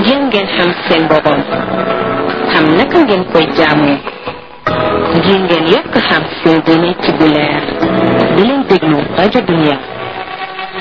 ngir ngeen xam seen borom xam naka ngeen koy jaamoo ngir ngeen yokk xam seen diine ci bu leer di leen déglu rajo Dunya